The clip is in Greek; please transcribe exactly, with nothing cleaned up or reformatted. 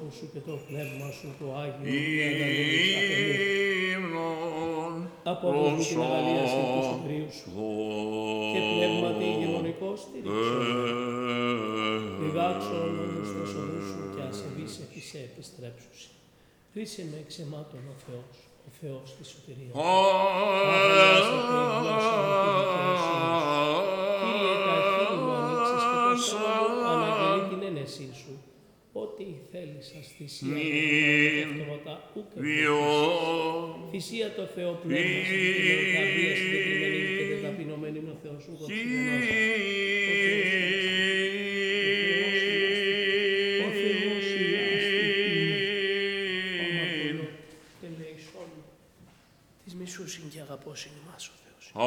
λόγο σου και το πνεύμα σου το Άγιο ύμνον αποδώσου την αγαλίαση του σωτηρίου σου και πνεύματι ηγεμονικό στήριξον. Διδάξον όλους τους οδούς σου και ασεβείς επί σε επιστρέψουσι. Χρήσε με εξαιμάτων ο Θεός, ο Θεός της σωτηρίας. Αγαλιάσατε η γλώσσα μου τη δικαιοσύνη σου. Κύριε, τα ευχή μου ανοίξεις και το στόμα μου αναγγελεί την ένεσή σου. Ό,τι θέλεις ας θυσία αυτόματα ούκ ευδοκίσεις. Θυσία το Θεό πνεύμα, στην καρδία συγκεκριμένη και δεν ταπεινωμένη είναι ο Θεός σου δοξημένος.